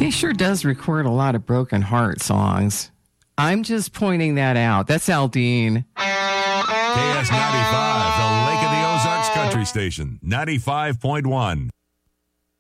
He sure does record a lot of broken heart songs. I'm just pointing that out. That's Aldine. KS95, the Lake of the Ozarks Country Station, 95.1.